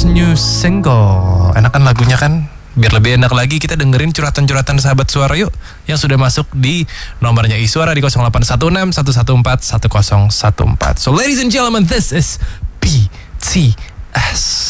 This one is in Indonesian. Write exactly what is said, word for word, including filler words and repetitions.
new single. Enak kan lagunya kan? Biar lebih enak lagi kita dengerin curhatan-curhatan sahabat suara yuk, yang sudah masuk di nomornya iSuara di nol delapan satu enam satu satu empat satu nol satu empat. So ladies and gentlemen, this is B T S.